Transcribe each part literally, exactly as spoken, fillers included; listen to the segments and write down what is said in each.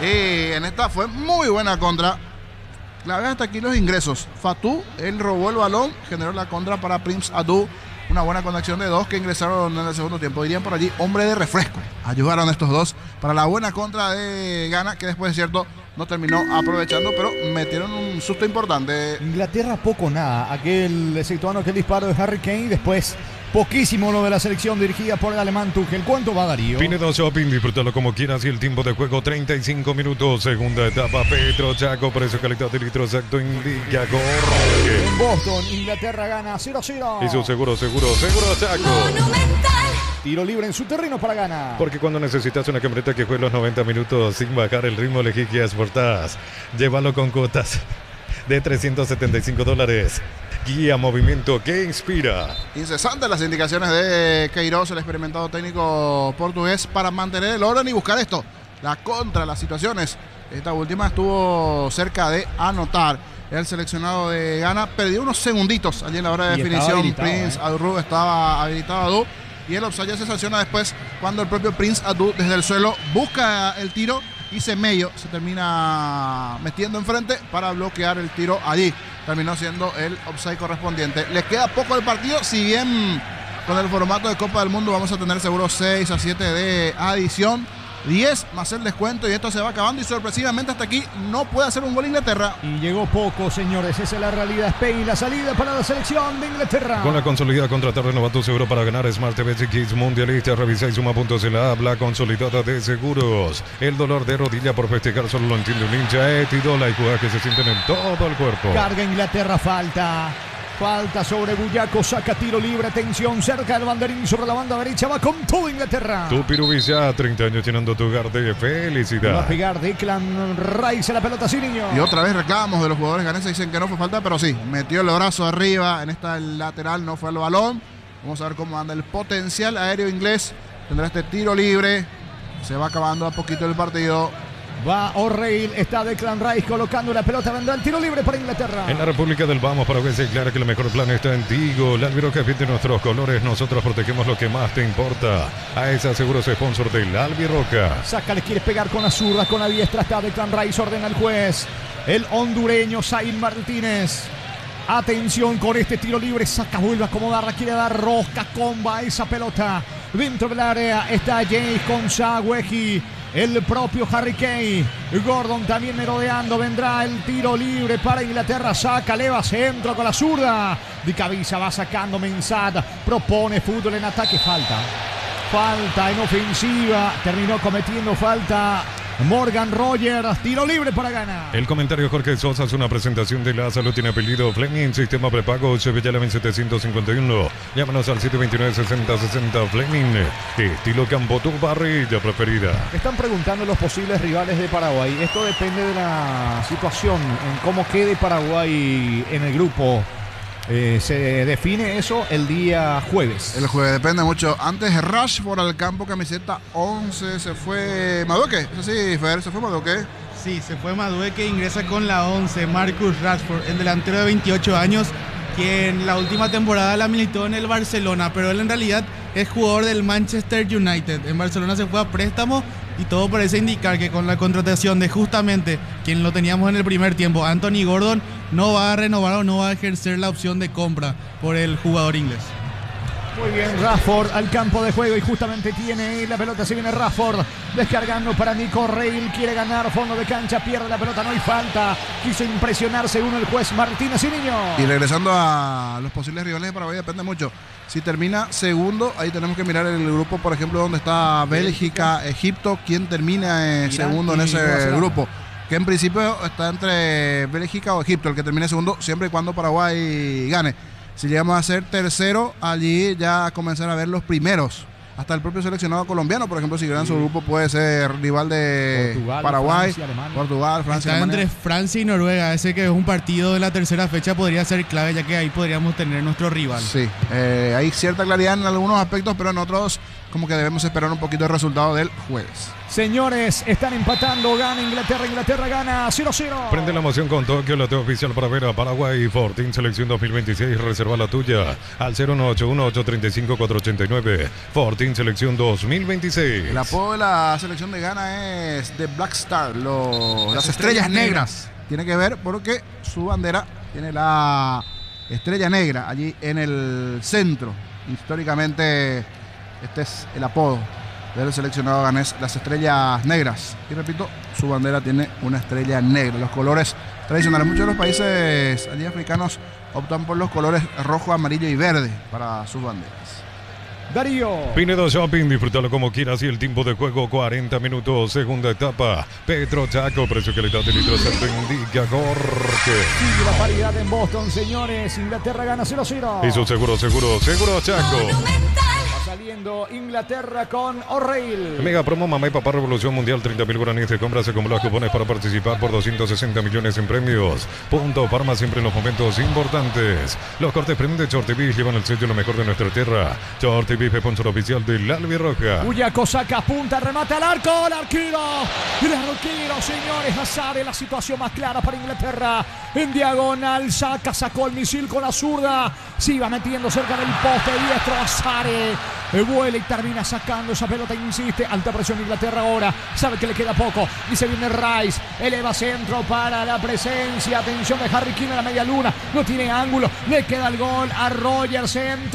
Y en esta fue muy buena contra. Clave hasta aquí los ingresos. Fatou, él robó el balón, generó la contra para Prince Adu. Una buena conexión de dos que ingresaron en el segundo tiempo. Dirían por allí, hombre de refresco. Ayudaron estos dos para la buena contra de Ghana, que después, es cierto, no terminó aprovechando, pero metieron un susto importante. Inglaterra poco nada. Aquel exceptuando aquel disparo de Harry Kane. Después, poquísimo lo de la selección dirigida por el alemán Tuchel. ¿Cuánto va Darío? Pinedo Shopping, disfrútalo como quieras y el tiempo de juego treinta y cinco minutos. Segunda etapa, Petro Chaco, precio, calidad de litro exacto, indica Jorge. En Boston, Inglaterra gana cero cero. Y su seguro, seguro, seguro Chaco. Monumental. Tiro libre en su terreno para Ghana. Porque cuando necesitas una camioneta que juegue los noventa minutos sin bajar el ritmo, elegí Kia Sportage. Llévalo con cuotas de trescientos setenta y cinco dólares. Guía movimiento que inspira. Incesantes las indicaciones de Queiroz, el experimentado técnico portugués, para mantener el orden y buscar esto. La contra, las situaciones. Esta última estuvo cerca de anotar. El seleccionado de Ghana perdió unos segunditos allí en la hora de y definición. Prince eh. Adu estaba habilitado a Adu. Y el offside ya se sanciona después cuando el propio Prince Adu desde el suelo busca el tiro y Semedo se termina metiendo enfrente para bloquear el tiro allí. Terminó siendo el offside correspondiente. Les queda poco el partido, si bien con el formato de Copa del Mundo vamos a tener seguro seis a siete de adición. diez más el descuento y esto se va acabando y sorpresivamente hasta aquí no puede hacer un gol Inglaterra. Y llegó poco, señores, esa es la realidad. Spain, la salida para la selección de Inglaterra. Con la consolidada contratar, renova tu seguro para ganar Smart T V Kids Mundialista. Revisa y suma puntos en la app, la consolidada de seguros. El dolor de rodilla por festejar solo lo entiende un hincha. Etidola y juega que se sienten en todo el cuerpo. Carga Inglaterra, falta. Falta sobre Buyaco, saca tiro libre, atención, cerca del banderín sobre la banda derecha, va con todo Inglaterra. Tu Pirubisa, treinta años llenando tu hogar de felicidad. Va a pegar Declan Rice a la pelota, sí, niño. Y otra vez reclamos de los jugadores ganeses, dicen que no fue falta, pero sí, metió el brazo arriba en esta lateral, no fue el balón. Vamos a ver cómo anda el potencial aéreo inglés. Tendrá este tiro libre, se va acabando a poquito el partido. Va O'Reilly, está Declan Rice colocando la pelota, vendrá el tiro libre para Inglaterra. En la República del Vamos, Paraguay, se declara que el mejor plan está en Tigo. La Albiroca defiende nuestros colores, nosotros protegemos lo que más te importa. A esa seguros sponsor del Albiroca. Saca, le quiere pegar con la zurda, con la diestra, está Declan Rice, ordena el juez. El hondureño Zayn Martínez. Atención con este tiro libre, saca, vuelve a acomodarla, quiere dar rosca, comba esa pelota. Dentro del área está James Consagüeji. El propio Harry Kane. Gordon también merodeando. Vendrá el tiro libre para Inglaterra. Saca, eleva centro con la zurda. De cabeza va sacando Mensah. Propone fútbol en ataque. Falta. Falta en ofensiva. Terminó cometiendo falta Morgan Rogers. Tiro libre para Ghana. El comentario Jorge Sosa es una presentación de La Salud. Tiene apellido Fleming. Sistema prepago Sevilla setecientos cincuenta y uno. Llámanos al siete dos nueve, sesenta sesenta. Fleming. Estilo campo, tu parrilla preferida. Están preguntando los posibles rivales de Paraguay. Esto depende de la situación, en cómo quede Paraguay en el grupo. Eh, se define eso el día jueves. El jueves depende mucho. Antes Rashford al campo, camiseta once. Se fue Madueque. Eso sí, Fer, se fue Madueque. Sí, se fue Madueque, ingresa con la once. Marcus Rashford, el delantero de veintiocho años, quien la última temporada la militó en el Barcelona, pero él en realidad es jugador del Manchester United. En Barcelona se fue a préstamo y todo parece indicar que con la contratación de justamente quien lo teníamos en el primer tiempo, Anthony Gordon, no va a renovar o no va a ejercer la opción de compra por el jugador inglés. Muy bien, Rashford al campo de juego y justamente tiene la pelota. Se viene Rashford descargando para Nico Reil. Quiere ganar fondo de cancha, pierde la pelota, no hay falta. Quiso impresionar según el juez Martínez y Niño. Y regresando a los posibles rivales de Paraguay, depende mucho. Si termina segundo, ahí tenemos que mirar el grupo, por ejemplo, donde está Bélgica, Egipto. ¿Quién termina eh, segundo en ese grupo? Que en principio está entre Bélgica o Egipto, el que termine segundo, siempre y cuando Paraguay gane. Si llegamos a ser tercero, allí ya comenzar a ver los primeros. Hasta el propio seleccionado colombiano, por ejemplo, si ganan sí. su grupo, puede ser rival de Portugal, Paraguay, Francia, Portugal, Francia, está Alemania. Entre Francia y Noruega. Ese que es un partido de la tercera fecha podría ser clave, ya que ahí podríamos tener nuestro rival. Sí, eh, hay cierta claridad en algunos aspectos, pero en otros como que debemos esperar un poquito el resultado del jueves. Señores, están empatando. Gana Inglaterra. Inglaterra gana cero cero. Prende la emoción con Tokio, la T oficial para ver a Paraguay. Fortín Selección dos mil veintiséis. Reserva la tuya al cero uno ocho uno ocho tres cinco cuatro ocho nueve. Fortín Selección dos mil veintiséis. El apodo de la selección de Ghana es The Black Star, lo- las, Las estrellas, estrellas negras. negras. Tiene que ver porque su bandera tiene la estrella negra allí en el centro. Históricamente este es el apodo del seleccionado ganés, las estrellas negras. Y repito, su bandera tiene una estrella negra. Los colores tradicionales. Muchos de los países allí africanos optan por los colores rojo, amarillo y verde para sus banderas. Darío. Pinedo Shopping, disfrútalo como quieras y el tiempo de juego cuarenta minutos, segunda etapa. Petro Chaco, precio calidad de litro Santo indica Jorge. Sigue la paridad en Boston, señores. Inglaterra gana cero cero. Y su seguro, seguro, seguro Chaco. Va saliendo Inglaterra con O'Reilly. Mega promo Mamá y Papá Revolución Mundial, treinta mil guaraníes de compras, acumulas cupones para participar por doscientos sesenta millones en premios. Punto Parma siempre en los momentos importantes. Los cortes premium de Chortibis llevan el sello lo mejor de nuestra tierra. Chortibis, sponsor oficial del Albirroja. Uyaco saca punta, remata al arco, el arquero, el arquero, señores, Hazard, la situación más clara para Inglaterra, en diagonal, saca, sacó el misil con la zurda, se iba metiendo cerca del poste diestro, Hazard, el vuela y termina sacando esa pelota, insiste, alta presión Inglaterra ahora, sabe que le queda poco, y se viene Rice, eleva centro para la presencia, atención de Harry Kane a la media luna, no tiene ángulo, le queda el gol a Roger,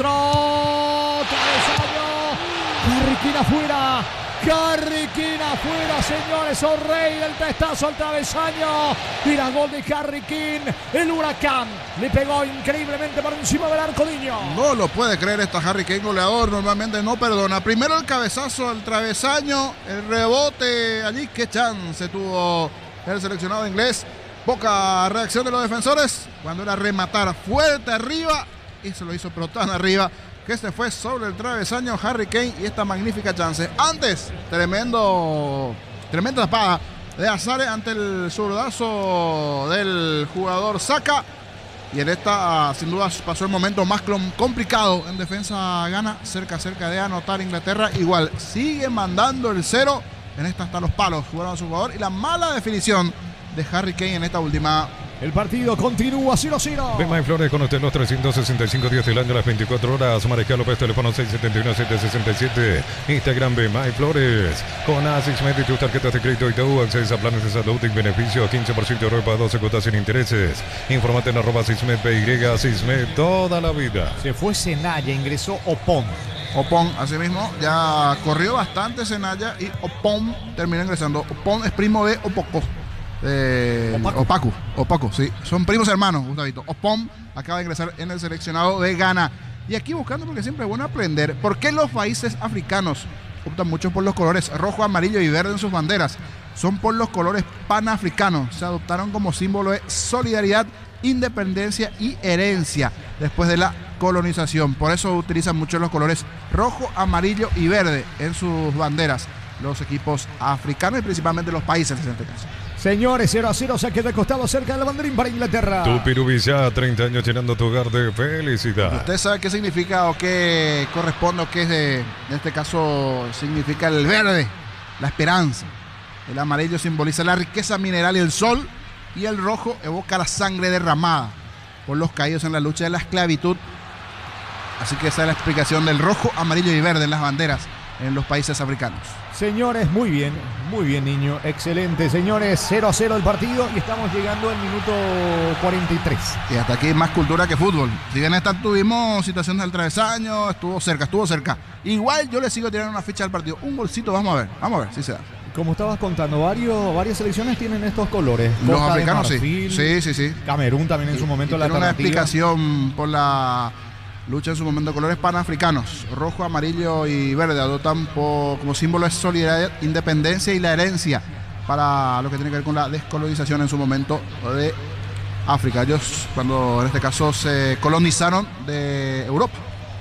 centro, travesaño, Harry Kane afuera, Harry Kane afuera, señores, O'Reilly, el testazo al travesaño, y la gol de Harry Kane, el huracán, le pegó increíblemente por encima del arco, Niño. No lo puede creer esta Harry Kane, goleador, normalmente no perdona. Primero el cabezazo al travesaño, el rebote allí, qué chance tuvo el seleccionado inglés. Poca reacción de los defensores cuando era rematar fuerte arriba y se lo hizo pero tan arriba que este fue sobre el travesaño Harry Kane y esta magnífica chance. Antes, tremendo, tremenda tapada de Hazard ante el zurdazo del jugador Saka. Y en esta, sin duda, pasó el momento más complicado en defensa Ghana, cerca, cerca de anotar Inglaterra. Igual, sigue mandando el cero. En esta hasta los palos jugaron a su jugador. Y la mala definición de Harry Kane en esta última. El partido continúa cero cero. Ve My Flores con usted los trescientos sesenta y cinco días del año, las veinticuatro horas. Mariscal López, teléfono seis siete uno siete seis siete. Instagram Ve My Flores. Con Asismed y tus tarjetas de crédito Itaú, accedes a planes de salud y beneficio. quince por ciento de ropa, doce cuotas sin intereses. Infórmate en arroba Asismed P Y, Asismed toda la vida. Se fue Senaya, ingresó Opon. Opon, asimismo, ya corrió bastante Senaya y Opon termina ingresando. Opon es primo de Opoco. Eh, Opaco. Opaco, Opaco, sí. Son primos hermanos, Gustavito. Opon acaba de ingresar en el seleccionado de Ghana. Y aquí buscando, porque siempre es bueno aprender, ¿por qué los países africanos optan mucho por los colores rojo, amarillo y verde en sus banderas? Son por los colores panafricanos. Se adoptaron como símbolo de solidaridad, independencia y herencia después de la colonización. Por eso utilizan mucho los colores rojo, amarillo y verde en sus banderas los equipos africanos y principalmente los países en este caso. Señores, cero a cero, saque de costado cerca del banderín para Inglaterra. Tu Pirubilla, treinta años llenando tu hogar de felicidad. ¿Usted sabe qué significa o qué corresponde o qué es de, en este caso significa el verde? La esperanza. El amarillo simboliza la riqueza mineral y el sol. Y el rojo evoca la sangre derramada por los caídos en la lucha de la esclavitud. Así que esa es la explicación del rojo, amarillo y verde en las banderas en los países africanos. Señores, muy bien, muy bien, Niño, excelente. Señores, cero a cero el partido y estamos llegando al minuto cuarenta y tres. Y hasta aquí más cultura que fútbol. Si bien esta tuvimos situaciones del travesaño, estuvo cerca, estuvo cerca. Igual yo le sigo tirando una ficha al partido. Un golcito, vamos a ver, vamos a ver si se da. Como estabas contando, varios, varias selecciones tienen estos colores. Los Costa de africanos sí. Marfil, Sí, sí, sí. Camerún también en Y- su momento y la tiene una alternativa. explicación por la lucha en su momento de colores panafricanos, rojo, amarillo y verde, adoptan por- como símbolo de solidaridad, independencia y la herencia para lo que tiene que ver con la descolonización en su momento de África. Ellos, cuando en este caso se colonizaron de Europa.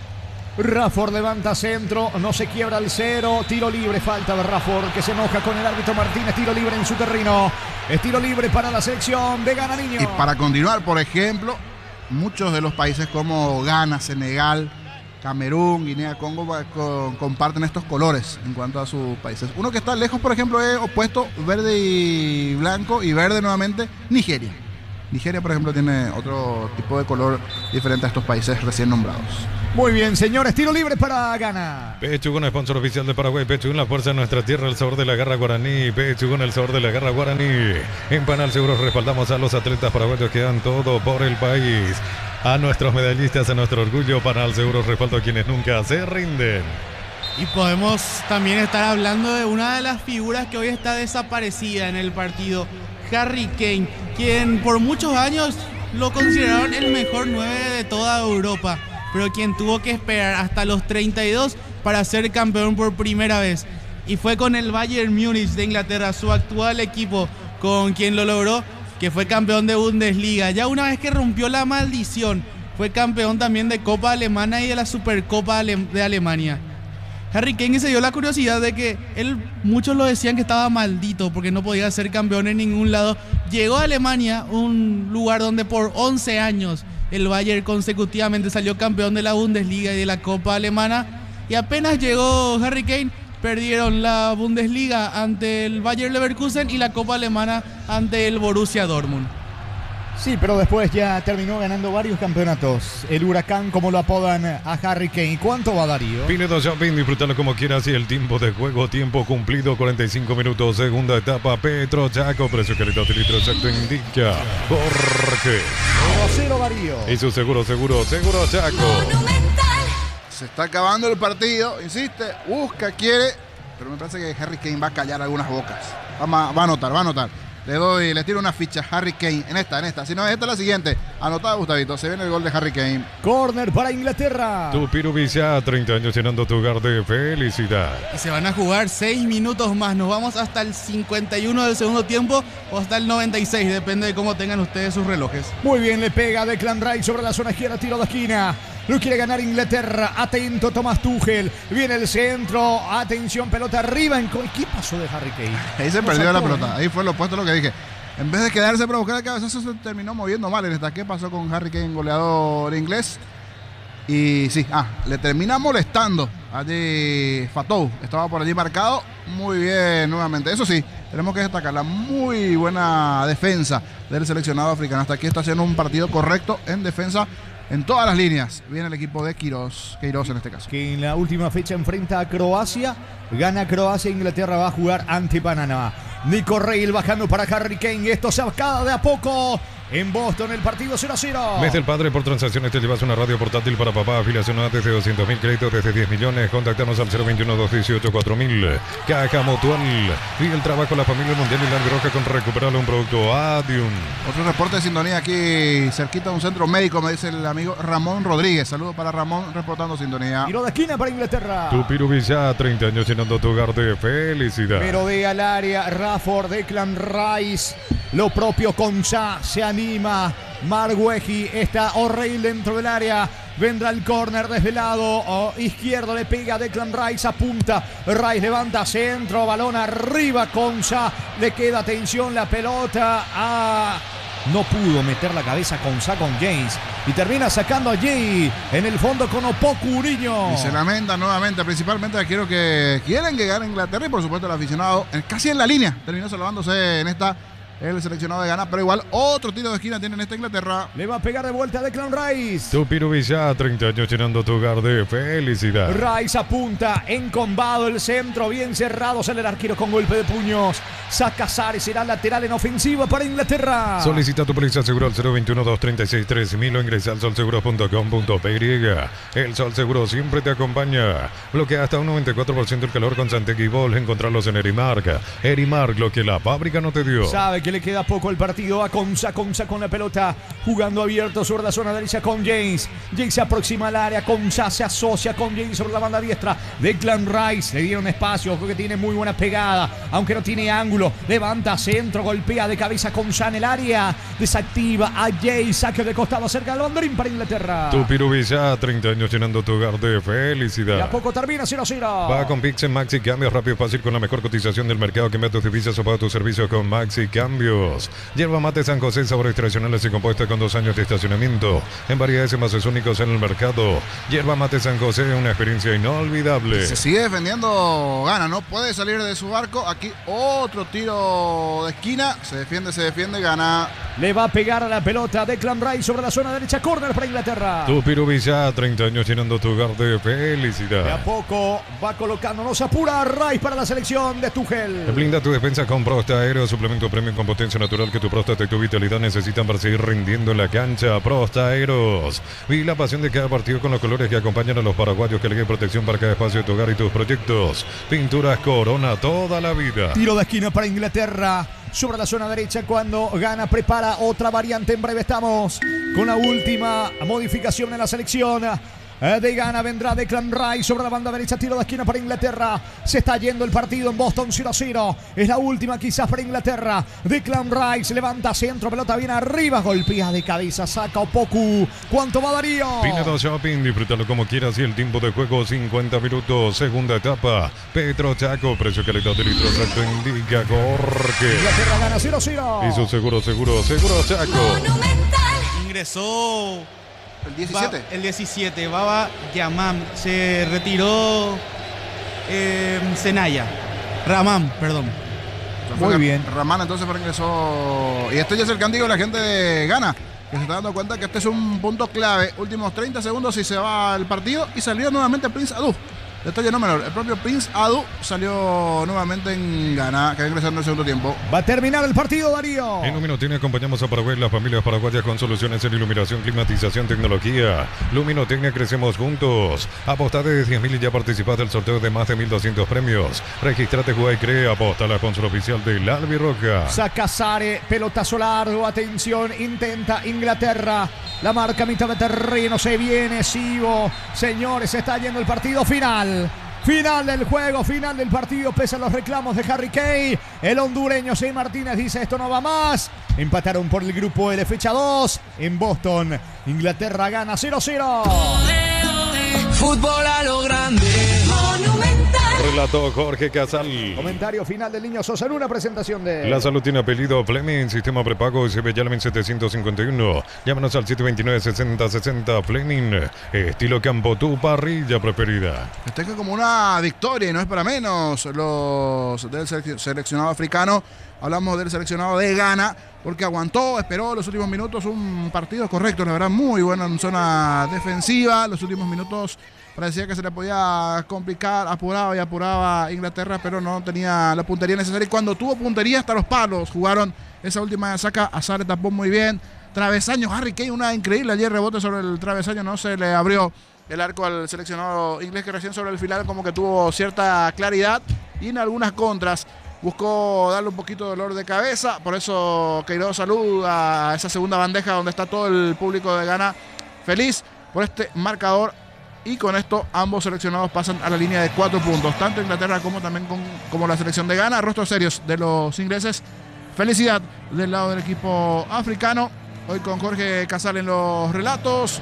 Rafford levanta centro, no se quiebra el cero, tiro libre, falta de Rafford que se enoja con el árbitro Martínez, tiro libre en su terreno, es tiro libre para la selección de Ghana, Niño. Y para continuar, por ejemplo, muchos de los países como Ghana, Senegal, Camerún, Guinea, Congo con, comparten estos colores en cuanto a sus países. Uno que está lejos, por ejemplo, es opuesto, verde y blanco, y verde nuevamente, Nigeria. Nigeria, por ejemplo, tiene otro tipo de color diferente a estos países recién nombrados. Muy bien, señores, tiro libre para Ghana. Pechugón, sponsor oficial de Paraguay. Pechugón, la fuerza de nuestra tierra, el sabor de la garra guaraní. Pechugón, el sabor de la garra guaraní. En Panal Seguros respaldamos a los atletas paraguayos que dan todo por el país. A nuestros medallistas, a nuestro orgullo, Panal Seguros respaldo a quienes nunca se rinden. Y podemos también estar hablando de una de las figuras que hoy está desaparecida en el partido, Harry Kane, quien por muchos años lo consideraron el mejor nueve de toda Europa, pero quien tuvo que esperar hasta los treinta y dos para ser campeón por primera vez. Y fue con el Bayern Múnich de Inglaterra, su actual equipo, con quien lo logró, que fue campeón de Bundesliga. Ya una vez que rompió la maldición, fue campeón también de Copa Alemana y de la Supercopa de Alemania. Harry Kane se dio la curiosidad de que él, muchos lo decían que estaba maldito porque no podía ser campeón en ningún lado. Llegó a Alemania, un lugar donde por once años el Bayern consecutivamente salió campeón de la Bundesliga y de la Copa Alemana. Y apenas llegó Harry Kane, perdieron la Bundesliga ante el Bayer Leverkusen y la Copa Alemana ante el Borussia Dortmund. Sí, pero después ya terminó ganando varios campeonatos. El Huracán, como lo apodan a Harry Kane. ¿Cuánto va, Darío? Pinedo Shopping, disfrutalo como quieras y el tiempo de juego, tiempo cumplido, cuarenta y cinco minutos, segunda etapa, Petro Chaco, precio calidad de litro exacto indica Jorge. cero cero, Darío. Y su seguro, seguro, seguro Chaco. Se está acabando el partido, insiste, busca, quiere, pero me parece que Harry Kane va a callar algunas bocas. Va, va a anotar, va a anotar. Le doy, le tiro una ficha Harry Kane en esta, en esta. Si no, esta es la siguiente. Anotada, Gustavito. Se viene el gol de Harry Kane. Corner para Inglaterra. Tu Pirubicia, treinta años llenando tu hogar de felicidad. Y se van a jugar seis minutos más. Nos vamos hasta el cincuenta y uno del segundo tiempo o hasta el noventa y seis. Depende de cómo tengan ustedes sus relojes. Muy bien, le pega Declan Rice sobre la zona izquierda. Tiro de esquina. Lo quiere ganar Inglaterra. Atento Thomas Tuchel. Viene el centro. Atención, pelota arriba. En... ¿Qué pasó de Harry Kane? Ahí se perdió la pelota. Ahí fue lo opuesto a lo que dije. En vez de quedarse para buscar el cabezazo, se terminó moviendo mal en esta. ¿Qué pasó con Harry Kane, goleador inglés? Y sí, ah, le termina molestando allí Fatou. Estaba por allí marcado. Muy bien, nuevamente. Eso sí, tenemos que destacar la muy buena defensa del seleccionado africano. Hasta aquí está haciendo un partido correcto en defensa en todas las líneas. Viene el equipo de Queiroz, Queiroz en este caso. Que en la última fecha enfrenta a Croacia. Gana Croacia, Inglaterra va a jugar ante Panamá. Nico Reil bajando para Harry Kane. Esto se acaba de a poco. En Boston el partido cero a cero. Mes del padre, por transacciones te llevas una radio portátil para papá. Afiliación a desde doscientos mil, créditos desde diez millones. Contactanos al cero veintiuno, dos dieciocho, cuatro mil. Caja Mutual. Sigue el trabajo, la familia mundial y la Roja con recuperarle un producto Adium. Otro reporte de sintonía aquí cerquita de un centro médico, me dice el amigo Ramón Rodríguez. Saludos para Ramón reportando sintonía. Tiro de esquina para Inglaterra. Tu Pirubicia, treinta años llenando tu hogar de felicidad. Pero de al área, Rafford, Declan Rice. Lo propio Concha, se anima. Margueji, está O'Reilly dentro del área. Vendrá el córner desde el lado oh, izquierdo, le pega Declan Rice, apunta. Rice levanta centro, balón arriba, Concha. Le queda atención la pelota a... No pudo meter la cabeza Concha con James. Y termina sacando a Jay en el fondo con Opoku Uriño. Y se lamenta nuevamente, principalmente quiero que quieren que gane Inglaterra y por supuesto el aficionado casi en la línea. Terminó salvándose en esta el seleccionado de Ghana, pero igual otro tiro de esquina tiene en esta Inglaterra. Le va a pegar de vuelta a Declan Rice. Tu Pirubicia, treinta años llenando tu hogar de felicidad. Rice apunta, encombado el centro, bien cerrado, sale el arquero con golpe de puños. Saca Sari, será lateral en ofensiva para Inglaterra. Solicita tu póliza seguro al cero veintiuno, dos treinta y seis, tres mil o ingresa al sol seguro punto com punto p y. El Sol Seguro siempre te acompaña. Bloquea hasta un noventa y cuatro por ciento el calor con Santec y Vol. Encontrarlos en Erimark. Erimark, lo que la fábrica no te dio. Sabe que le queda poco el partido a Concha, Concha con la pelota, jugando abierto sobre la zona derecha con James. James se aproxima al área, Concha se asocia con James sobre la banda diestra. Declan Rice, le dieron espacio, creo que tiene muy buena pegada, aunque no tiene ángulo. Levanta centro, golpea de cabeza Concha en el área, desactiva a James, saque de costado cerca del banderín para Inglaterra. Tu Pirubicia, treinta años llenando tu hogar de felicidad. Y a poco termina cero a cero. Va con Pix en Maxi Cambio, rápido y fácil con la mejor cotización del mercado. Cambia tus divisas o paga tus servicios con Maxi Cambio. cambios. Yerba Mate San José, sabores tradicionales y compuesta con dos años de estacionamiento. En variedades y envases únicos en el mercado. Yerba Mate San José, una experiencia inolvidable. Se sigue defendiendo Gana, no puede salir de su barco. Aquí otro tiro de esquina. Se defiende, se defiende, Gana. Le va a pegar a la pelota Declan Rice sobre la zona derecha. Córner para Inglaterra. Tu Pirubilla, treinta años llenando tu hogar de felicidad. De a poco va colocando, nos apura Rice para la selección de Tuchel. Blinda tu defensa con Prosta Aero, suplemento premium con potencia natural que tu próstata y tu vitalidad necesitan para seguir rindiendo en la cancha. Prosta Aeros. Vive la pasión de cada partido con los colores que acompañan a los paraguayos, que le den protección para cada espacio de tu hogar y tus proyectos. Pinturas Corona, toda la vida. Tiro de esquina para Inglaterra. Sobre la zona derecha cuando Gana prepara otra variante. En breve estamos con la última modificación en la selección de Gana. Vendrá Declan Rice sobre la banda derecha. Tiro de esquina para Inglaterra. Se está yendo el partido en Boston cero a cero. Es la última quizás para Inglaterra. Declan Rice levanta centro. Pelota bien arriba. Golpea de cabeza. Saca Opoku. ¿Cuánto va Darío? Pinedo Shopping. Disfrútalo como quieras. Y el tiempo de juego cincuenta minutos. Segunda etapa. Petro Chaco. Precio calidad de litro exacto indica Jorge. Inglaterra gana cero a cero. Y su seguro, seguro, seguro Chaco. Ingresó El diecisiete. Va, el diecisiete, Baba Yamam. Se retiró eh, Senaya. Ramam, perdón. Muy bien. Ramán entonces por ingresó. Y esto ya es el cántico de la gente de Gana, que se está dando cuenta que este es un punto clave. Últimos treinta segundos y se va el partido. Y salió nuevamente Prince Adu. Detalle no menor, el propio Prince Adu salió nuevamente en Gana, que va ingresando en el segundo tiempo. Va a terminar el partido, Darío. En un Luminotecnia acompañamos a Paraguay, las familias paraguayas con soluciones en iluminación, climatización, tecnología. Luminotecnia, crecemos juntos. Apostá de diez mil y ya participás del sorteo de más de mil doscientos premios. Registrate, jugá y cree. Aposta, la sponsor oficial del Albirroja. Saca Sare, pelotazo largo, atención, intenta Inglaterra. La marca mitad de terreno, se viene Sivo. Señores, se está yendo el partido final. Final del juego, final del partido, pese a los reclamos de Harry Kane. El hondureño Sey Martínez dice: esto no va más. Empataron por el grupo L, fecha dos. En Boston, Inglaterra gana cero a cero. Fútbol a lo grande. Monumental. Relató Jorge Casal. Comentario final del Niño Sosa en una presentación de... La salud tiene apellido Fleming, sistema prepago S B Yalmen setecientos cincuenta y uno. Llámanos al siete dos nueve, sesenta sesenta. Fleming, estilo campo, tu parrilla preferida. Festeja como una victoria y no es para menos los del seleccionado africano. Hablamos del seleccionado de Ghana, porque aguantó, esperó los últimos minutos, un partido correcto, la verdad, muy bueno en zona defensiva. Los últimos minutos parecía que se le podía complicar, apuraba y apuraba Inglaterra, pero no tenía la puntería necesaria. Y cuando tuvo puntería, hasta los palos jugaron esa última saca. Azar tapó muy bien. Travesaño, Harry Kane, una increíble ayer rebote sobre el travesaño, no se le abrió el arco al seleccionado inglés, que recién sobre el final como que tuvo cierta claridad y en algunas contras buscó darle un poquito de dolor de cabeza. Por eso Queiroz saluda a esa segunda bandeja donde está todo el público de Ghana feliz por este marcador. Y con esto ambos seleccionados pasan a la línea de cuatro puntos. Tanto Inglaterra como también con, como la selección de Ghana. Rostros serios de los ingleses. Felicidad del lado del equipo africano. Hoy con Jorge Casal en los relatos.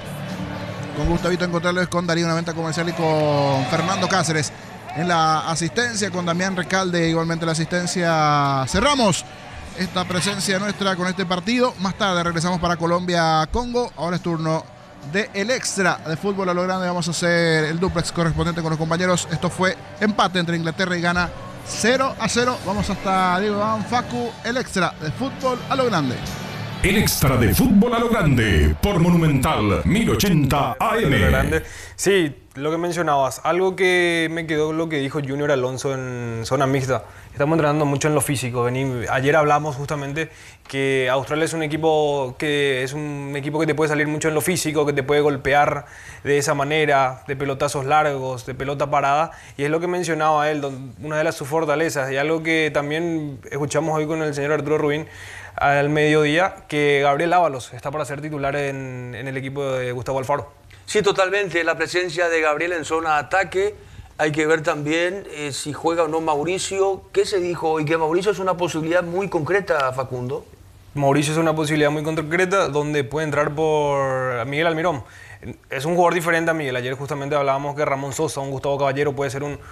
Con Gustavito encontrarles con Darío Una Venta Comercial y con Fernando Cáceres en la asistencia, con Damián Recalde igualmente la asistencia. Cerramos esta presencia nuestra con este partido. Más tarde regresamos para Colombia-Congo. Ahora es turno de el extra de fútbol a lo grande. Vamos a hacer el duplex correspondiente con los compañeros. Esto fue empate entre Inglaterra y Ghana, cero a cero. Vamos hasta Diego Van Facu, el extra de fútbol a lo grande. El extra de fútbol a lo grande por Monumental mil ochenta A M. Sí, lo que mencionabas, algo que me quedó lo que dijo Junior Alonso en zona mixta. Estamos entrenando mucho en lo físico. Vení, ayer hablamos justamente que Australia es un equipo que es un equipo que te puede salir mucho en lo físico, que te puede golpear de esa manera, de pelotazos largos, de pelota parada, y es lo que mencionaba él, una de las sus fortalezas, y algo que también escuchamos hoy con el señor Arturo Rubín al mediodía, que Gabriel Ábalos está para ser titular en, en el equipo de Gustavo Alfaro. Sí, totalmente. La presencia de Gabriel en zona de ataque. Hay que ver también eh, si juega o no Mauricio. ¿Qué se dijo hoy? Que Mauricio es una posibilidad muy concreta, Facundo. Mauricio es una posibilidad muy concreta donde puede entrar por Miguel Almirón. Es un jugador diferente a Miguel. Ayer justamente hablábamos que Ramón Sosa, un Gustavo Caballero, puede ser un,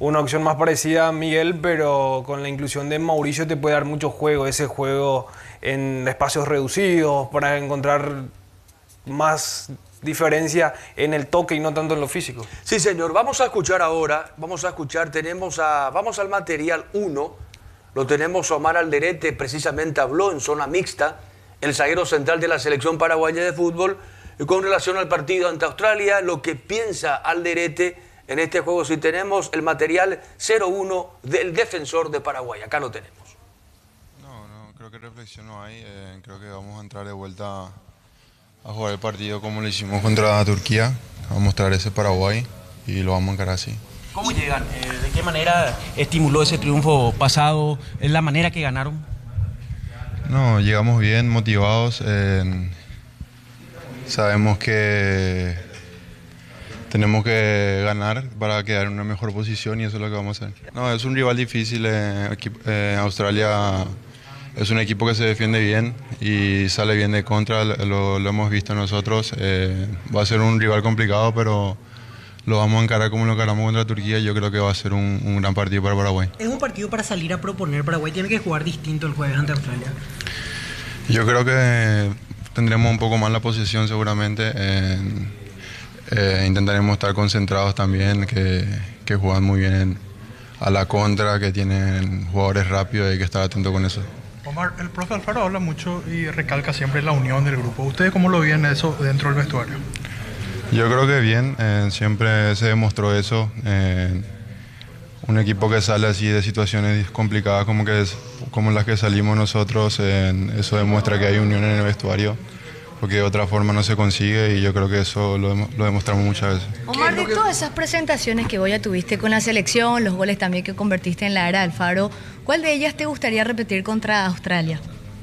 una opción más parecida a Miguel, pero con la inclusión de Mauricio te puede dar mucho juego, ese juego en espacios reducidos para encontrar más diferencia en el toque y no tanto en lo físico. Sí, señor. Vamos a escuchar ahora, vamos a escuchar, tenemos a, vamos al material uno, lo tenemos a Omar Alderete, precisamente habló en zona mixta, el zaguero central de la selección paraguaya de fútbol, con relación al partido ante Australia, lo que piensa Alderete en este juego. Si tenemos el material cero uno del defensor de Paraguay, acá lo tenemos. No, no, creo que reflexión no hay, eh, creo que vamos a entrar de vuelta a jugar el partido como lo hicimos contra Turquía, a mostrar ese Paraguay y lo vamos a encarar así. ¿Cómo llegan? Eh, ¿De qué manera estimuló ese triunfo pasado? ¿Es la manera que ganaron? No, llegamos bien, motivados, eh, sabemos que tenemos que ganar para quedar en una mejor posición y eso es lo que vamos a hacer. No, es un rival difícil, eh, eh, Australia es un equipo que se defiende bien y sale bien de contra, lo, lo hemos visto nosotros. Eh, va a ser un rival complicado, pero lo vamos a encarar como lo encaramos contra Turquía y yo creo que va a ser un, un gran partido para Paraguay. Es un partido para salir a proponer. Paraguay tiene que jugar distinto el jueves ante Australia. Yo creo que tendremos un poco más la posesión seguramente. Eh, eh, intentaremos estar concentrados también, que, que juegan muy bien en, a la contra, que tienen jugadores rápidos y hay que estar atento con eso. Omar, el profe Alfaro habla mucho y recalca siempre la unión del grupo. ¿Ustedes cómo lo ven eso dentro del vestuario? Yo creo que bien, eh, siempre se demostró eso. Eh, un equipo que sale así de situaciones complicadas como, que es, como las que salimos nosotros, eh, eso demuestra que hay unión en el vestuario, porque de otra forma no se consigue y yo creo que eso lo, lo demostramos muchas veces. Omar, de todas esas presentaciones que vos ya tuviste con la selección, los goles también que convertiste en la era Alfaro, ¿cuál de ellas te gustaría repetir contra Australia?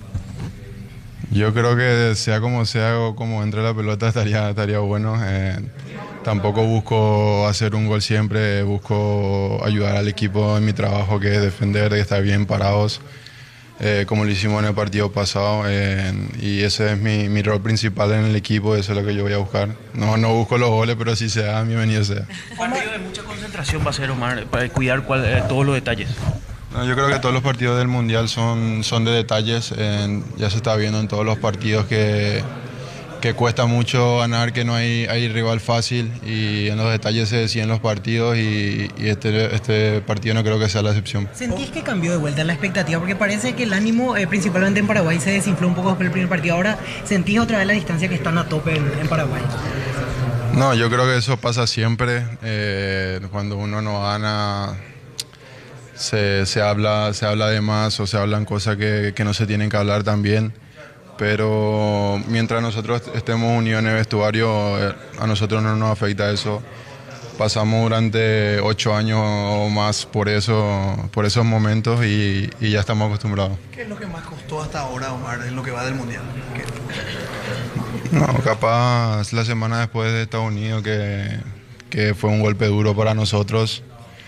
Yo creo que sea como sea o como entre la pelota estaría, estaría bueno. Eh, tampoco busco hacer un gol siempre, busco ayudar al equipo en mi trabajo, que es defender, de estar bien parados, eh, como lo hicimos en el partido pasado. Eh, y ese es mi, mi rol principal en el equipo, eso es lo que yo voy a buscar. No, no busco los goles, pero si se da, bienvenido sea. Un partido de mucha concentración va a ser, Omar, para cuidar cual, eh, todos los detalles. No, yo creo que todos los partidos del Mundial son, son de detalles. Eh, ya se está viendo en todos los partidos que, que cuesta mucho ganar, que no hay, hay rival fácil y en los detalles se deciden los partidos y, y este, este partido no creo que sea la excepción. ¿Sentís que cambió de vuelta la expectativa? Porque parece que el ánimo, eh, principalmente en Paraguay, se desinfló un poco después del primer partido. Ahora, ¿sentís otra vez la distancia que están a tope en, en Paraguay? No, yo creo que eso pasa siempre. Eh, cuando uno no gana... Se, se, habla, se habla de más o se hablan cosas que, que no se tienen que hablar también, pero mientras nosotros estemos unidos en el vestuario, a nosotros no nos afecta eso. Pasamos durante ocho años o más por, eso, por esos momentos y, y ya estamos acostumbrados. ¿Qué es lo que más costó hasta ahora, Omar, en lo que va del Mundial? ¿Qué? No, capaz la semana después de Estados Unidos, que, que fue un golpe duro para nosotros.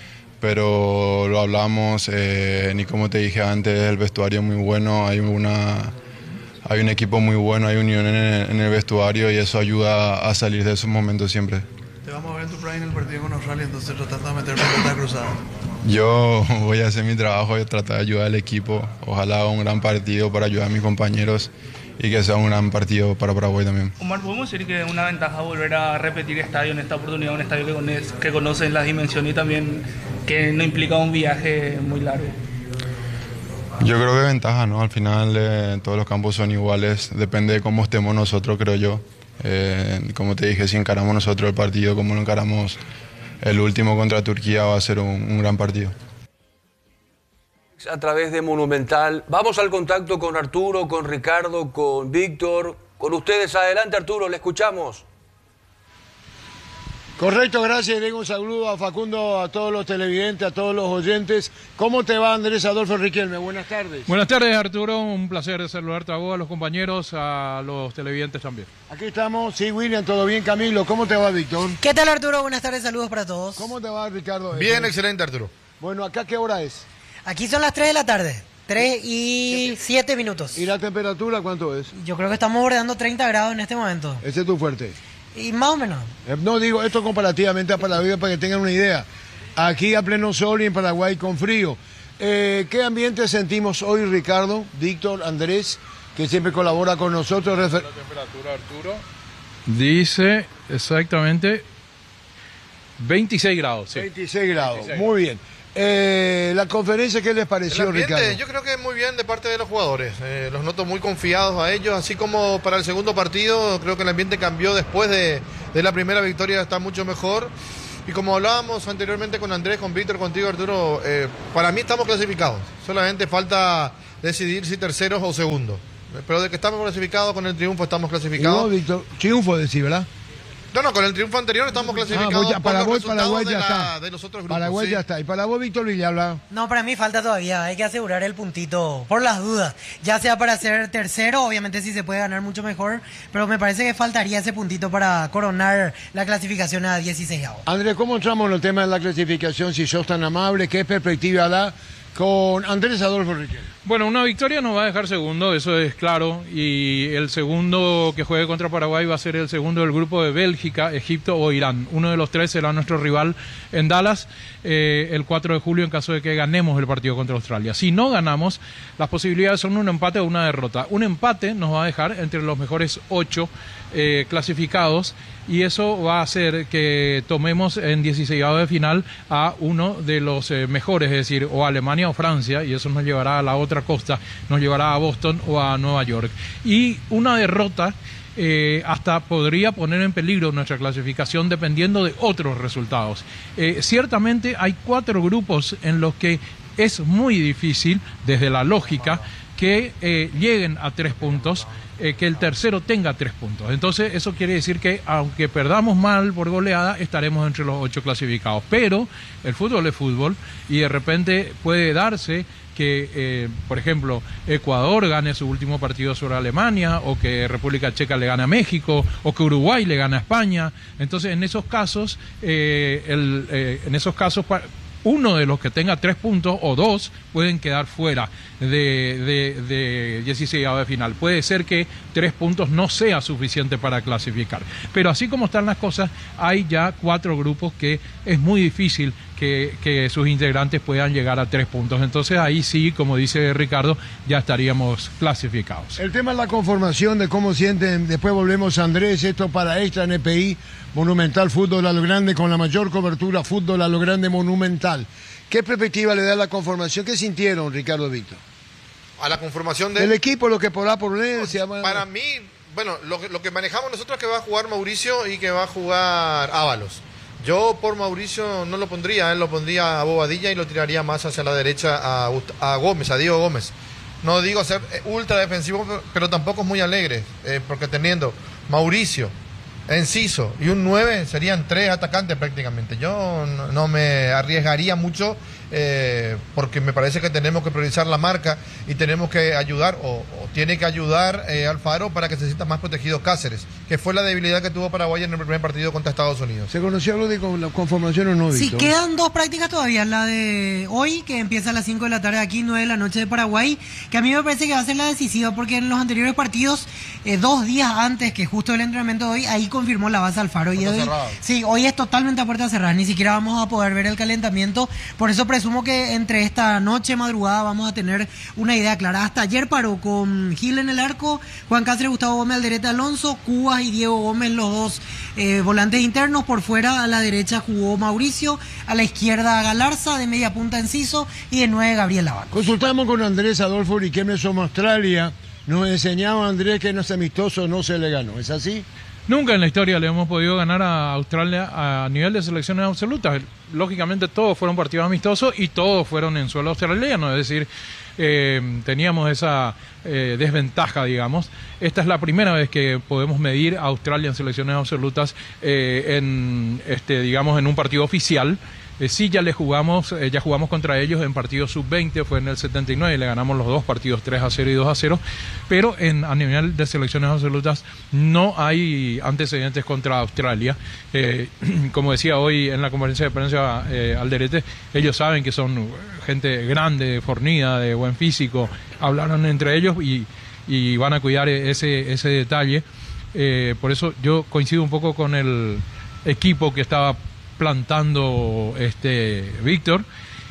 Pero lo hablamos, eh, ni como te dije antes, el vestuario es muy bueno, hay, una, hay un equipo muy bueno, hay unión en el, en el vestuario y eso ayuda a salir de esos momentos siempre. Te vamos a ver en tu prime en el partido con Australia, entonces tratando de meter pelota cruzada. Yo voy a hacer mi trabajo y tratar de ayudar al equipo, ojalá haga un gran partido para ayudar a mis compañeros y que sea un gran partido para Paraguay también. Omar, ¿podemos decir que es una ventaja volver a repetir estadio en esta oportunidad, un estadio que, conoce, que conocen las dimensiones y también que no implica un viaje muy largo? Yo creo que ventaja, ¿no? Al final eh, todos los campos son iguales, depende de cómo estemos nosotros, creo yo. Eh, como te dije, si encaramos nosotros el partido como lo encaramos el último contra Turquía, va a ser un, un gran partido. A través de Monumental. Vamos al contacto con Arturo, con Ricardo, con Víctor, con ustedes. Adelante, Arturo, le escuchamos. Correcto, gracias. Le un saludo a Facundo, a todos los televidentes, a todos los oyentes. ¿Cómo te va, Andrés Adolfo Riquelme? Buenas tardes. Buenas tardes, Arturo. Un placer saludarte a vos, a los compañeros, a los televidentes también. Aquí estamos. Sí, William, todo bien. Camilo, ¿cómo te va, Víctor? ¿Qué tal, Arturo? Buenas tardes, saludos para todos. ¿Cómo te va, Ricardo? Bien, excelente, Arturo. Bueno, ¿acá qué hora es? Aquí son las tres de la tarde, tres y siete minutos. ¿Y la temperatura cuánto es? Yo creo que estamos bordeando treinta grados en este momento. ¿Ese es tu fuerte? Y más o menos. Eh, no, digo esto comparativamente a Palavida para que tengan una idea. aquí a pleno sol y en Paraguay con frío. Eh, ¿Qué ambiente sentimos hoy, Ricardo, Víctor, Andrés, que siempre colabora con nosotros? Refer- La temperatura, Arturo, dice exactamente veintiséis grados. Sí. veintiséis grados, veintiséis. Muy bien. Eh, la conferencia, ¿qué les pareció, El ambiente, Ricardo? yo creo que muy bien de parte de los jugadores. Eh, los noto muy confiados a ellos, así como para el segundo partido, creo que el ambiente cambió después de, de la primera victoria, está mucho mejor. Y como hablábamos anteriormente con Andrés, con Víctor, contigo, Arturo, eh, para mí estamos clasificados. Solamente falta decidir si terceros o segundos. Pero de que estamos clasificados, con el triunfo estamos Y clasificados. vos, Víctor, triunfo decís, ¿verdad? No, no, con el triunfo anterior estamos clasificados. Ah, vos ya- por los Paraguay, resultados Paraguay de ya la- está. de los otros grupos. Paraguay sí. ya está. Y para vos, Víctor Villalba. No, para mí falta todavía. Hay que asegurar el puntito por las dudas. Ya sea para ser tercero, obviamente si se puede ganar mucho mejor. Pero me parece que faltaría ese puntito para coronar la clasificación a dieciséis. Andrés, ¿cómo entramos en el tema de la clasificación? Si sos tan amable, ¿qué perspectiva da con Andrés Adolfo Riquelme? Bueno, una victoria nos va a dejar segundo, eso es claro, y el segundo que juegue contra Paraguay va a ser el segundo del grupo de Bélgica, Egipto o Irán. Uno de los tres será nuestro rival en Dallas eh, el cuatro de julio en caso de que ganemos el partido contra Australia. Si no ganamos, las posibilidades son un empate o una derrota. Un empate nos va a dejar entre los mejores ocho eh, clasificados y eso va a hacer que tomemos en dieciseisavos de final a uno de los eh, mejores, es decir, o Alemania o Francia, y eso nos llevará a la otra costa, nos llevará a Boston o a Nueva York. Y una derrota eh, hasta podría poner en peligro nuestra clasificación dependiendo de otros resultados. Eh, ciertamente hay cuatro grupos en los que es muy difícil, desde la lógica, que eh, lleguen a tres puntos, eh, que el tercero tenga tres puntos. Entonces eso quiere decir que aunque perdamos mal por goleada, estaremos entre los ocho clasificados. Pero el fútbol es fútbol y de repente puede darse que, eh, por ejemplo, Ecuador gane su último partido sobre Alemania, o que República Checa le gane a México, o que Uruguay le gane a España. Entonces en esos casos, eh, el, eh, en esos casos uno de los que tenga tres puntos o dos pueden quedar fuera de, de, de dieciseisavos de final. Puede ser que tres puntos no sea suficiente para clasificar. Pero así como están las cosas, hay ya cuatro grupos que es muy difícil que, que sus integrantes puedan llegar a tres puntos. Entonces ahí sí, como dice Ricardo, ya estaríamos clasificados. El tema es la conformación de cómo sienten, después volvemos a Andrés, esto para Extra N P I, Monumental Fútbol a lo Grande, con la mayor cobertura, Fútbol a lo Grande Monumental. ¿Qué perspectiva le da la conformación? ¿Qué sintieron, Ricardo Víctor? A la conformación de... El equipo, lo que por A por B, se llama... Para mí, bueno, lo, que- lo que manejamos nosotros es que va a jugar Mauricio y que va a jugar Ábalos. Yo por Mauricio no lo pondría, él lo pondría a Bobadilla y lo tiraría más hacia la derecha a, Gust- a Gómez, a Diego Gómez. No digo ser eh, ultra defensivo, pero, pero tampoco es muy alegre, eh, porque teniendo Mauricio, Enciso y un nueve serían tres atacantes prácticamente. Yo no, no me arriesgaría mucho eh, porque me parece que tenemos que priorizar la marca y tenemos que ayudar, o, o tiene que ayudar eh, Alfaro para que se sienta más protegido Cáceres, que fue la debilidad que tuvo Paraguay en el primer partido contra Estados Unidos. ¿Se conoció algo de con- la conformación o no, Sí, Víctor? quedan dos prácticas todavía. La de hoy, que empieza a las cinco de la tarde aquí, nueve de la noche de Paraguay, que a mí me parece que va a ser la decisiva, porque en los anteriores partidos, eh, dos días antes que justo el entrenamiento de hoy, ahí confirmó la base Alfaro. Y Puerta hoy, cerrada. sí, hoy es totalmente a puerta cerrada, ni siquiera vamos a poder ver el calentamiento. Por eso presumo que entre esta noche madrugada vamos a tener una idea clara. Hasta ayer paró con Gil en el arco, Juan Cáceres, Gustavo Gómez, Alderete, Alonso, Cubas y Diego Gómez, los dos eh, volantes internos. Por fuera, a la derecha jugó Mauricio, a la izquierda Galarza, de media punta Enciso y de nueve Gabriel Laván. Consultamos con Andrés Adolfo Riquelme, somos Australia. Nos enseñaba Andrés que no es amistoso, no se le ganó. ¿Es así? Nunca en la historia le hemos podido ganar a Australia a nivel de selecciones absolutas. Lógicamente todos fueron partidos amistosos y todos fueron en suelo australiano, es decir, eh, teníamos esa eh, desventaja, digamos. Esta es la primera vez que podemos medir a Australia en selecciones absolutas eh, en, este, digamos, en un partido oficial. Eh, sí, ya le jugamos, eh, ya jugamos contra ellos en partidos sub veinte, fue en el setenta y nueve, y le ganamos los dos partidos tres a cero y dos a cero, pero en, a nivel de selecciones absolutas no hay antecedentes contra Australia. Eh, como decía hoy en la conferencia de prensa eh, Alderete, ellos saben que son gente grande, fornida, de buen físico, hablaron entre ellos y, y van a cuidar ese, ese detalle. Eh, por eso yo coincido un poco con el equipo que estaba plantando este Víctor.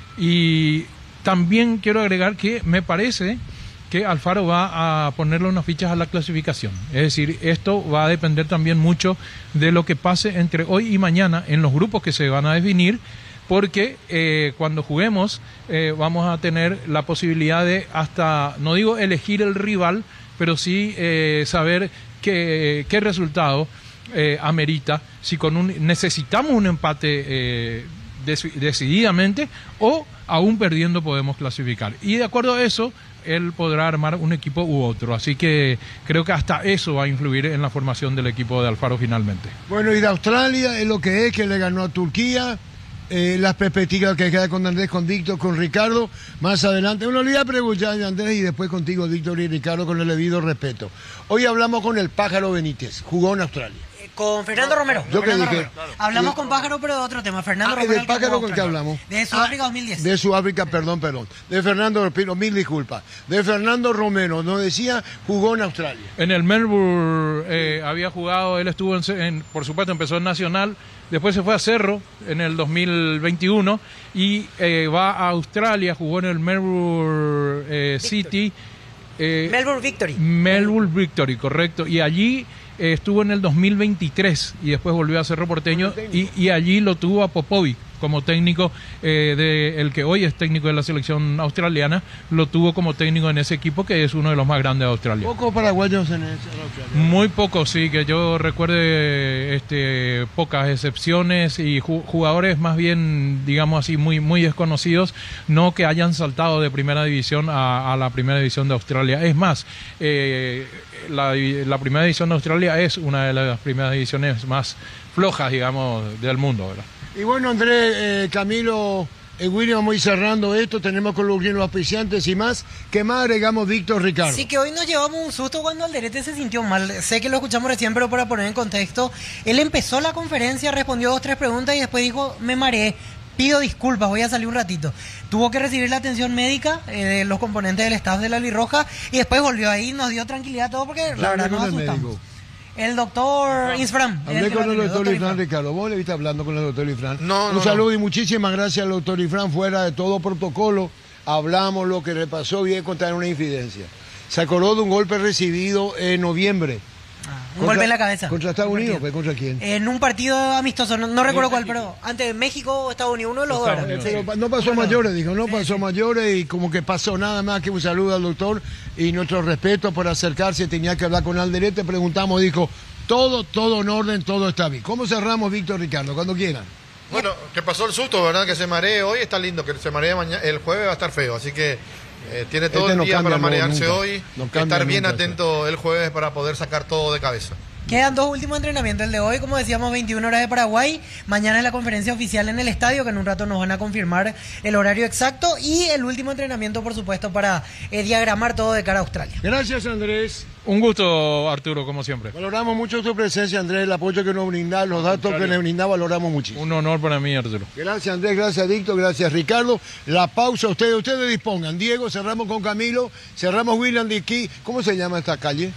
Y también quiero agregar que me parece que Alfaro va a ponerle unas fichas a la clasificación. Es decir, esto va a depender también mucho de lo que pase entre hoy y mañana en los grupos que se van a definir, porque eh, cuando juguemos eh, vamos a tener la posibilidad de hasta, no digo elegir el rival, pero sí eh, saber qué, qué resultado eh, amerita, si con un, necesitamos un empate eh, des, decididamente o aún perdiendo podemos clasificar. Y de acuerdo a eso, él podrá armar un equipo u otro. Así que creo que hasta eso va a influir en la formación del equipo de Alfaro finalmente. Bueno, y de Australia es lo que es, que le ganó a Turquía. Eh, las perspectivas que queda con Andrés, con Víctor, con Ricardo. Más adelante, bueno, le voy a preguntar a Andrés y después contigo, Víctor y Ricardo, con el debido respeto. Hoy hablamos con el Pájaro Benítez, jugó en Australia. Con Fernando Romero. Yo que Fernando dije. Romero. Hablamos con Pájaro, pero de otro tema. Fernando Ah, Romero. del Pájaro con que hablamos. De Sudáfrica dos mil diez. De Sudáfrica, perdón, perdón. De Fernando Romero, mil disculpas. De Fernando Romero, nos decía, jugó en Australia. En el Melbourne eh, había jugado, él estuvo, en, en, por supuesto, empezó en Nacional, después se fue a Cerro en el dos mil veintiuno y eh, va a Australia, jugó en el Melbourne eh, City. Eh, Melbourne Victory. Melbourne Victory, correcto. Y allí eh, estuvo en el dos mil veintitrés y después volvió a Cerro Porteño y, y allí lo tuvo a Popovic como técnico, eh, de el que hoy es técnico de la selección australiana, lo tuvo como técnico en ese equipo que es uno de los más grandes de Australia. Pocos paraguayos en ese Australia. Muy pocos, sí, que yo recuerde este, pocas excepciones y ju jugadores más bien, digamos así, muy, muy desconocidos, no que hayan saltado de primera división a, a la primera división de Australia. Es más, eh, la, la primera división de Australia es una de las primeras divisiones más flojas, digamos, del mundo, ¿verdad? Y bueno, Andrés, eh, Camilo, eh, William, vamos a ir cerrando esto, tenemos con los los auspiciantes y más. ¿Qué más agregamos, Víctor, Ricardo? Sí, que hoy nos llevamos un susto cuando Alderete se sintió mal. Sé que lo escuchamos recién, pero para poner en contexto, él empezó la conferencia, respondió dos, tres preguntas y después dijo, me mareé. Pido disculpas, voy a salir un ratito. Tuvo que recibir la atención médica eh, de los componentes del staff de la Albirroja y después volvió ahí, nos dio tranquilidad todo porque la verdad nos asustamos. El doctor Isfran. Hablé con el doctor Isfran, Ricardo. ¿Vos le viste hablando con el doctor Isfran? No, Un no, saludo no. y muchísimas gracias al doctor Isfran. Fuera de todo protocolo, hablamos lo que le pasó bien contra una infidencia. Se acordó de un golpe recibido en noviembre. Un golpe en la cabeza. ¿Contra Estados Unidos? ¿Pues ¿Contra quién? En un partido amistoso, no, no recuerdo cuál, pero antes de México o Estados Unidos, uno de los dos. Eh, pero no pasó mayores, dijo, no pasó mayores y como que pasó nada más que un saludo al doctor y nuestro respeto por acercarse, tenía que hablar con Alderete, preguntamos, dijo, todo, todo en orden, todo está bien. ¿Cómo cerramos, Víctor, Ricardo? Cuando quieran. Bueno, que pasó el susto, ¿verdad? Que se maree hoy, está lindo, que se maree mañana, el jueves va a estar feo, así que eh, tiene todo Este el no día cambia, para no, marearse nunca. hoy, No cambia estar bien nunca, atento el jueves para poder sacar todo de cabeza. Quedan dos últimos entrenamientos, el de hoy, como decíamos, veintiuna horas de Paraguay, mañana es la conferencia oficial en el estadio, que en un rato nos van a confirmar el horario exacto, y el último entrenamiento, por supuesto, para eh, diagramar todo de cara a Australia. Gracias, Andrés. Un gusto, Arturo, como siempre. Valoramos mucho tu presencia, Andrés, el apoyo que nos brinda, los datos que nos brinda, valoramos muchísimo. Un honor para mí, Arturo. Gracias, Andrés, gracias, Víctor, gracias, Ricardo. La pausa, ustedes, ustedes dispongan. Diego, cerramos con Camilo, cerramos William de aquí. ¿Cómo se llama esta calle?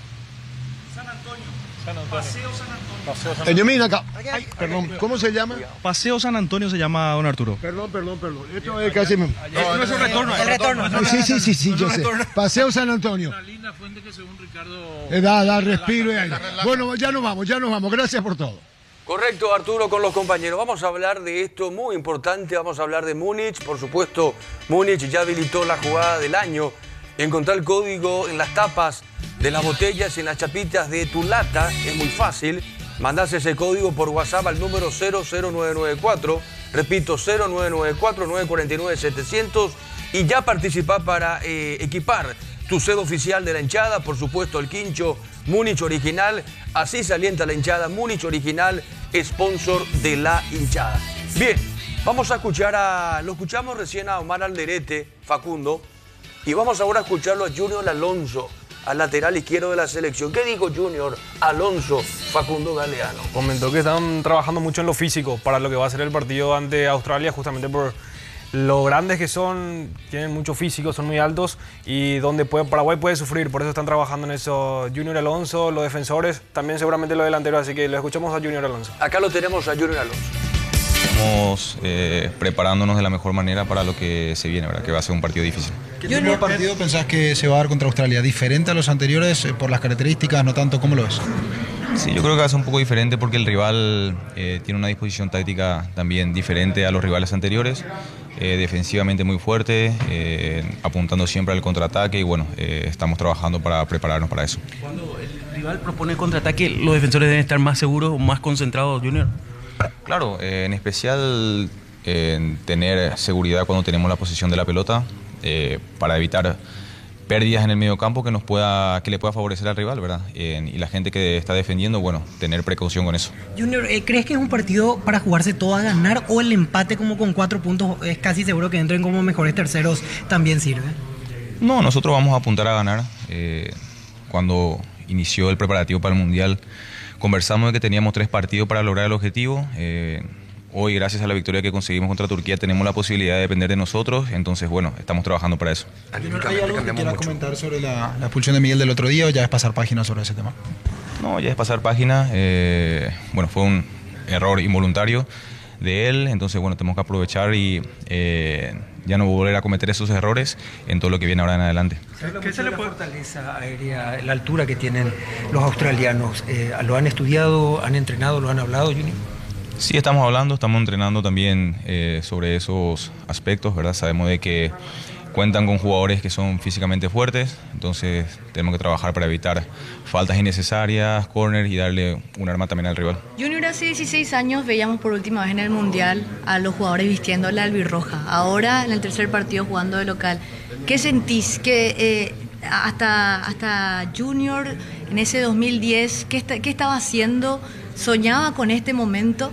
San Antonio. San Antonio. Paseo San Antonio. Paseo San Antonio. acá. Ay, perdón, ¿cómo se llama? Paseo San Antonio se llama, don Arturo. Perdón, perdón, perdón. Esto es casi... No, no es un retorno. El retorno. Sí, sí, sí, sí, yo sé. Paseo San Antonio. Una linda fuente que según Ricardo... Eh, da, da, respiro y aire. Bueno, ya nos vamos, ya nos vamos. Gracias por todo. Correcto, Arturo, con los compañeros. Vamos a hablar de esto muy importante. Vamos a hablar de Múnich. Por supuesto, Múnich ya habilitó la jugada del año. Encontrar el código en las tapas de las botellas y en las chapitas de tu lata es muy fácil. Mandás ese código por WhatsApp al número cero cero nueve nueve cuatro. Repito, cero nueve nueve cuatro, nueve cuatro nueve, setecientos. Y ya participá para eh, equipar tu sed oficial de la hinchada. Por supuesto, el quincho Múnich Original. Así se alienta la hinchada. Múnich Original, sponsor de la hinchada. Bien, vamos a escuchar a... Lo escuchamos recién a Omar Alderete, Facundo. Y vamos ahora a escucharlo a Junior Alonso, al lateral izquierdo de la selección. ¿Qué dijo Junior Alonso, Facundo Galeano? Comentó que están trabajando mucho en lo físico para lo que va a ser el partido ante Australia, justamente por lo grandes que son, tienen mucho físico, son muy altos y donde puede, Paraguay puede sufrir, por eso están trabajando en eso Junior Alonso, los defensores, también seguramente los delanteros, así que lo escuchamos a Junior Alonso. Acá lo tenemos a Junior Alonso. estamos eh, preparándonos de la mejor manera para lo que se viene, ¿verdad? Que va a ser un partido difícil. ¿Qué tipo de partido pensás que se va a dar contra Australia? ¿Diferente a los anteriores eh, por las características, no tanto? ¿Cómo lo ves? Sí, yo creo que va a ser un poco diferente porque el rival eh, tiene una disposición táctica también diferente a los rivales anteriores, eh, defensivamente muy fuerte, eh, apuntando siempre al contraataque y bueno, eh, estamos trabajando para prepararnos para eso. Cuando el rival propone contraataque, ¿los defensores deben estar más seguros o más concentrados, Junior? Claro, eh, en especial eh, tener seguridad cuando tenemos la posesión de la pelota eh, para evitar pérdidas en el medio campo que nos pueda, que le pueda favorecer al rival, ¿verdad? Eh, y la gente que está defendiendo, bueno, tener precaución con eso. Junior, eh, ¿crees que es un partido para jugarse todo a ganar o el empate como con cuatro puntos es casi seguro que entren como mejores terceros también sirve? No, nosotros vamos a apuntar a ganar. Eh, cuando inició el preparativo para el Mundial, conversamos de que teníamos tres partidos para lograr el objetivo. Eh, Hoy, gracias a la victoria que conseguimos contra Turquía, tenemos la posibilidad de depender de nosotros. Entonces, bueno, estamos trabajando para eso. ¿Hay algo que quieras comentar sobre la, la expulsión de Miguel del otro día o ya es pasar página sobre ese tema? No, ya es pasar página. Eh, bueno, fue un error involuntario de él. Entonces, bueno, tenemos que aprovechar y eh, ya no volver a cometer esos errores en todo lo que viene ahora en adelante. ¿Qué se le puede fortaleza aérea, la altura que tienen los australianos? Eh, ¿Lo han estudiado, han entrenado, lo han hablado, Junior? Sí, estamos hablando, estamos entrenando también eh, sobre esos aspectos, ¿verdad? Sabemos de que cuentan con jugadores que son físicamente fuertes, entonces tenemos que trabajar para evitar faltas innecesarias, corners y darle un arma también al rival. Junior, hace dieciséis años veíamos por última vez en el Mundial a los jugadores vistiendo la albirroja. Ahora, en el tercer partido jugando de local, ¿qué sentís? Que eh, hasta, hasta Junior, en ese dos mil diez, ¿qué, está, qué estaba haciendo? ¿Soñaba con este momento?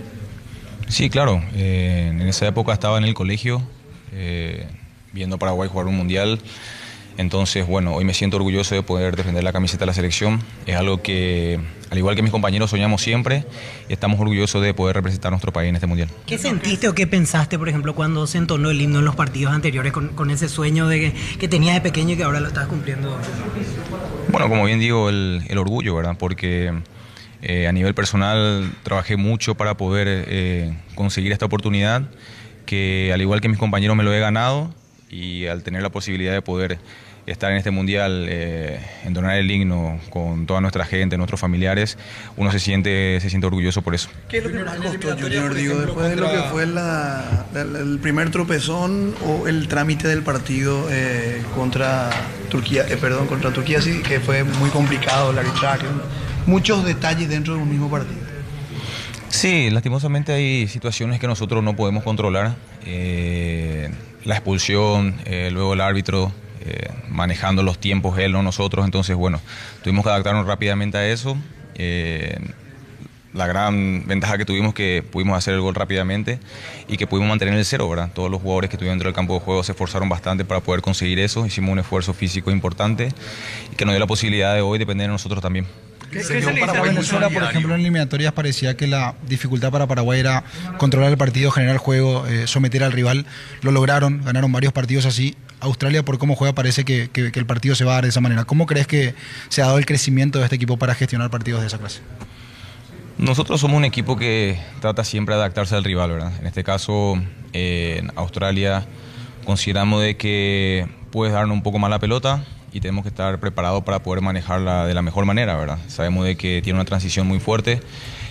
Sí, claro. Eh, en esa época estaba en el colegio, eh, viendo a Paraguay jugar un mundial. Entonces, bueno, hoy me siento orgulloso de poder defender la camiseta de la selección. Es algo que, al igual que mis compañeros, soñamos siempre y estamos orgullosos de poder representar a nuestro país en este mundial. ¿Qué sentiste o qué pensaste, por ejemplo, cuando se entonó el himno en los partidos anteriores con, con ese sueño de que, que tenías de pequeño y que ahora lo estás cumpliendo? Bueno, como bien digo, el, el orgullo, ¿verdad? Porque Eh, a nivel personal trabajé mucho para poder eh, conseguir esta oportunidad que al igual que mis compañeros me lo he ganado y al tener la posibilidad de poder estar en este mundial, eh, entonar el himno con toda nuestra gente, nuestros familiares, uno se siente, se siente orgulloso por eso. ¿Qué es lo que más costó, Junior? Digo, después de lo que fue la, la, el primer tropezón o el trámite del partido eh, contra Turquía, eh, perdón, contra Turquía, sí, que fue muy complicado el arbitraje. Muchos detalles dentro de un mismo partido. Sí, lastimosamente hay situaciones que nosotros no podemos controlar. Eh, la expulsión, eh, luego el árbitro eh, manejando los tiempos, él, no nosotros. Entonces, bueno, tuvimos que adaptarnos rápidamente a eso. Eh, la gran ventaja que tuvimos que pudimos hacer el gol rápidamente y que pudimos mantener el cero, ¿verdad? Todos los jugadores que estuvieron dentro del campo de juego se esforzaron bastante para poder conseguir eso. Hicimos un esfuerzo físico importante y que nos dio la posibilidad de hoy depender de nosotros también. ¿Qué, ¿Qué se para Venezuela, por ejemplo, en eliminatorias parecía que la dificultad para Paraguay era controlar el partido, generar el juego, eh, someter al rival? Lo lograron, ganaron varios partidos así. Australia, por cómo juega, parece que, que, que el partido se va a dar de esa manera. ¿Cómo crees que se ha dado el crecimiento de este equipo para gestionar partidos de esa clase? Nosotros somos un equipo que trata siempre de adaptarse al rival, ¿verdad? En este caso, eh, en Australia, consideramos de que puedes darnos un poco más la pelota y tenemos que estar preparados para poder manejarla de la mejor manera, ¿verdad? Sabemos de que tiene una transición muy fuerte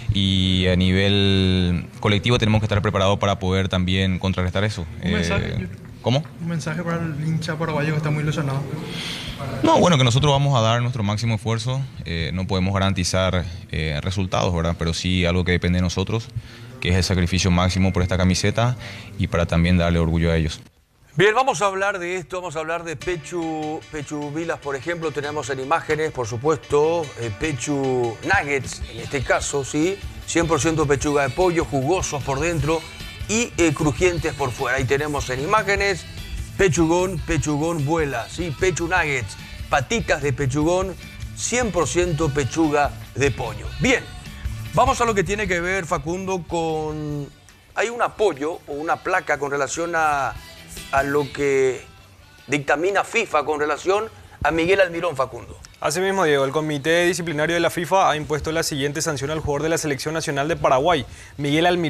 y a nivel colectivo tenemos que estar preparados para poder también contrarrestar eso. Un mensaje, eh, ¿Cómo? Un mensaje para el hincha paraguayo que está muy ilusionado. No, bueno, que nosotros vamos a dar nuestro máximo esfuerzo. Eh, no podemos garantizar eh, resultados, ¿verdad? Pero sí algo que depende de nosotros, que es el sacrificio máximo por esta camiseta y para también darle orgullo a ellos. Bien, vamos a hablar de esto, vamos a hablar de Pechu, Pechu Vilas, por ejemplo, tenemos en imágenes, por supuesto, eh, Pechu Nuggets, en este caso, sí, cien por ciento pechuga de pollo, jugosos por dentro y eh, crujientes por fuera. Ahí tenemos en imágenes, pechugón, pechugón vuela, sí, Pechu Nuggets, patitas de pechugón, cien por ciento pechuga de pollo. Bien, vamos a lo que tiene que ver, Facundo, con... Hay un apoyo o una placa con relación a... a lo que dictamina FIFA con relación a Miguel Almirón, Facundo. Así mismo, Diego, el Comité Disciplinario de la FIFA ha impuesto la siguiente sanción al jugador de la Selección Nacional de Paraguay, Miguel Almirón,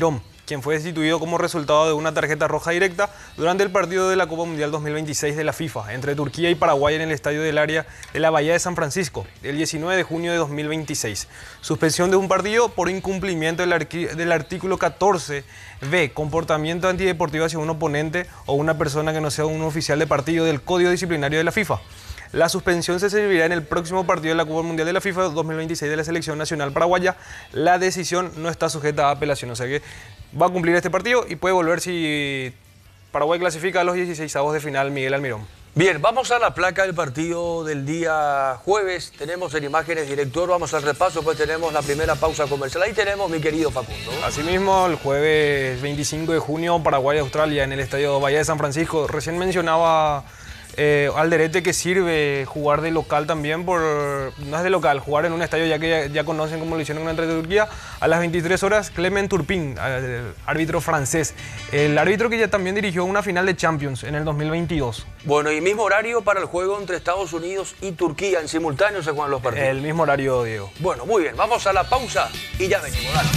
quien fue destituido como resultado de una tarjeta roja directa durante el partido de la Copa Mundial dos mil veintiséis de la FIFA entre Turquía y Paraguay en el estadio del área de la Bahía de San Francisco, el diecinueve de junio de dos mil veintiséis. Suspensión de un partido por incumplimiento del, del artículo catorce B, comportamiento antideportivo hacia un oponente o una persona que no sea un oficial de partido del Código Disciplinario de la FIFA. La suspensión se servirá en el próximo partido de la Copa Mundial de la FIFA dos mil veintiséis de la Selección Nacional Paraguaya. La decisión no está sujeta a apelación, o sea que va a cumplir este partido y puede volver si Paraguay clasifica a los dieciseisavos de final. Miguel Almirón. Bien, vamos a la placa del partido del día jueves. Tenemos en imágenes, director, vamos al repaso, pues tenemos la primera pausa comercial. Ahí tenemos, mi querido Facundo. Asimismo, el jueves veinticinco de junio, Paraguay-Australia en el estadio Bahía de San Francisco. Recién mencionaba Eh, Alderete que sirve jugar de local también, por no es de local, jugar en un estadio ya que ya, ya conocen como lo hicieron entre Turquía. A las veintitrés horas, Clement Turpin, el árbitro francés, el árbitro que ya también dirigió una final de Champions en el dos mil veintidós. Bueno, y mismo horario para el juego entre Estados Unidos y Turquía, en simultáneo se juegan los partidos. El mismo horario, Diego. Bueno, muy bien, vamos a la pausa y ya venimos, dale.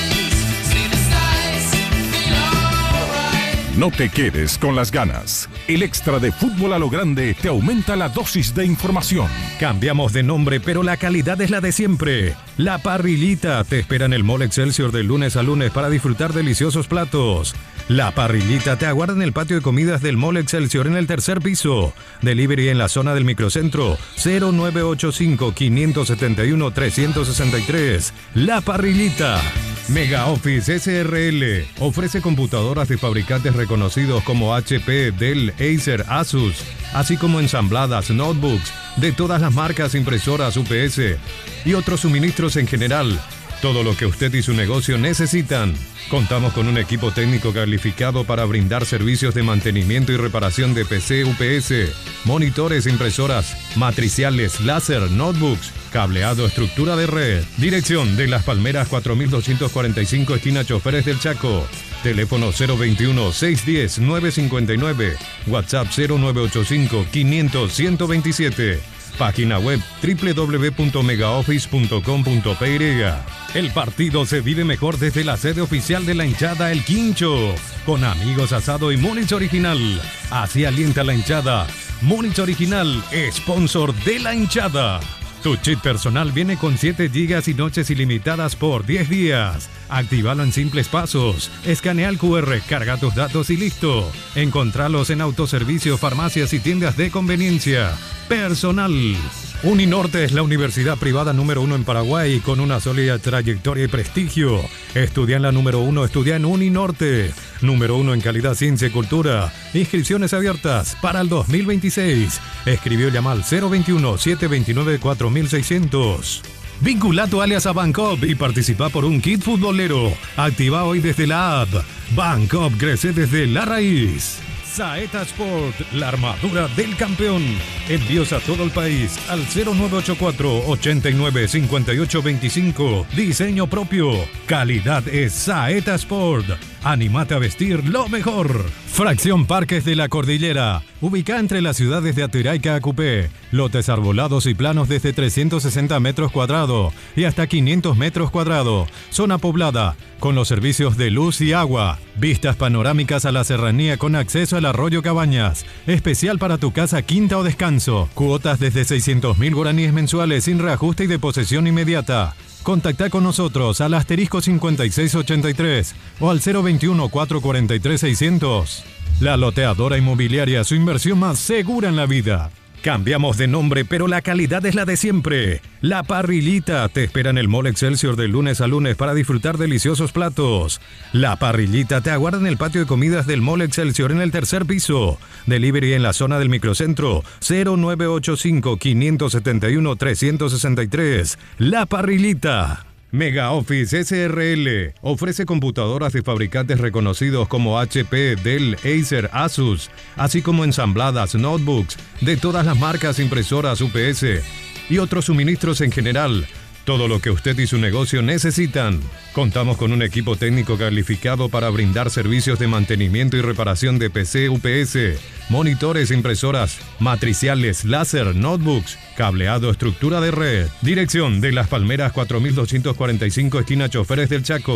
No te quedes con las ganas. El extra de Fútbol a lo Grande te aumenta la dosis de información. Cambiamos de nombre, pero la calidad es la de siempre. La Parrillita te espera en el Mall Excelsior de lunes a lunes para disfrutar deliciosos platos. La Parrillita te aguarda en el patio de comidas del Mall Excelsior en el tercer piso. Delivery en la zona del microcentro cero nueve ocho cinco, cinco siete uno, tres seis tres. La Parrillita. Mega Office S R L ofrece computadoras de fabricantes reconocidos como H P, Dell, Acer, Asus, así como ensambladas, notebooks de todas las marcas, impresoras, U P S y otros suministros en general. Todo lo que usted y su negocio necesitan. Contamos con un equipo técnico calificado para brindar servicios de mantenimiento y reparación de P C, U P S, monitores, impresoras, matriciales, láser, notebooks, cableado, estructura de red. Dirección de Las Palmeras cuatro mil doscientos cuarenta y cinco, esquina Choferes del Chaco. Teléfono cero veintiuno, seiscientos diez, novecientos cincuenta y nueve. WhatsApp cero nueve ocho cinco, quinientos, ciento veintisiete. Página web doble u doble u doble u punto megaoffice punto com punto p y. El partido se vive mejor desde la sede oficial de la hinchada El Quincho, con amigos, asado y Múnich Original. Así alienta la hinchada. Múnich Original, sponsor de la hinchada. Tu chip personal viene con siete gigas y noches ilimitadas por diez días. Actívalo en simples pasos. Escanea el Q R, carga tus datos y listo. Encontralos en autoservicio, farmacias y tiendas de conveniencia. Personal. Uninorte es la universidad privada número uno en Paraguay con una sólida trayectoria y prestigio. Estudia en la número uno, estudia en Uninorte. Número uno en calidad, ciencia y cultura. Inscripciones abiertas para el dos mil veintiséis. Escribió llama al cero veintiuno, setecientos veintinueve, cuatro mil seiscientos. Vincula tu alias a Bancop y participa por un kit futbolero. Activa hoy desde la app. Bancop crece desde la raíz. Saeta Sport, la armadura del campeón. Envíos a todo el país al cero nueve ocho cuatro, ochenta y nueve, cincuenta y ocho veinticinco. Diseño propio. Calidad es Saeta Sport. Anímate a vestir lo mejor. Fracción Parques de la Cordillera. Ubicada entre las ciudades de Atiraica a Cupé. Lotes arbolados y planos desde trescientos sesenta metros cuadrados y hasta quinientos metros cuadrados. Zona poblada, con los servicios de luz y agua. Vistas panorámicas a la serranía con acceso al arroyo Cabañas. Especial para tu casa, quinta o descanso. Cuotas desde seiscientos mil guaraníes mensuales sin reajuste y de posesión inmediata. Contacta con nosotros al asterisco cincuenta y seis ochenta y tres o al cero veintiuno, cuatrocientos cuarenta y tres, seiscientos. La Loteadora Inmobiliaria, su inversión más segura en la vida. Cambiamos de nombre, pero la calidad es la de siempre. La Parrillita te espera en el Mall Excelsior de lunes a lunes para disfrutar deliciosos platos. La Parrillita te aguarda en el patio de comidas del Mall Excelsior en el tercer piso. Delivery en la zona del microcentro cero nueve ocho cinco, cinco siete uno, tres seis tres. La Parrillita. Mega Office S R L ofrece computadoras de fabricantes reconocidos como H P, Dell, Acer, Asus, así como ensambladas, notebooks de todas las marcas, impresoras, U P S y otros suministros en general. Todo lo que usted y su negocio necesitan. Contamos con un equipo técnico calificado para brindar servicios de mantenimiento y reparación de P C, U P S, monitores, impresoras, matriciales, láser, notebooks, cableado, estructura de red. Dirección de Las Palmeras cuatro mil doscientos cuarenta y cinco, esquina Choferes del Chaco.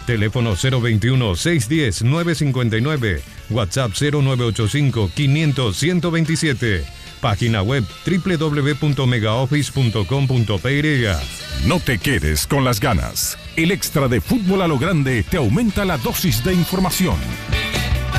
Teléfono cero veintiuno, seiscientos diez, novecientos cincuenta y nueve. WhatsApp cero nueve ochenta y cinco, quinientos, ciento veintisiete. Página web doble u doble u doble u punto megaoffice punto com punto p y. No te quedes con las ganas. El extra de Fútbol a lo Grande te aumenta la dosis de información.